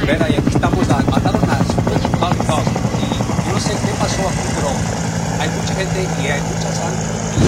Vera, y aquí estamos, mataron a Sputnik Hot Dog. Y yo no sé qué pasó aquí, pero hay mucha gente y hay mucha sangre.